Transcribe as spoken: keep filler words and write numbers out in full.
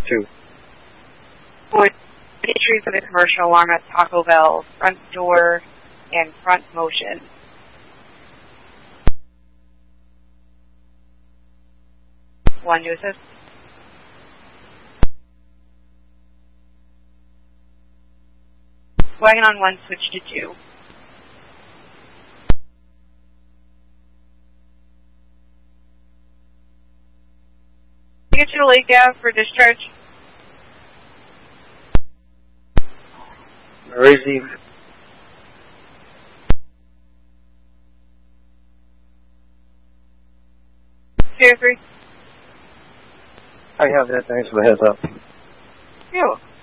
Two. One, entry for the commercial alarm at Taco Bell, front door and front motion. One, Joseph. Wagon on one, switch to two. Get to the lake down for discharge. Receive. Zero three. I have that. Thanks for the heads up. You're welcome.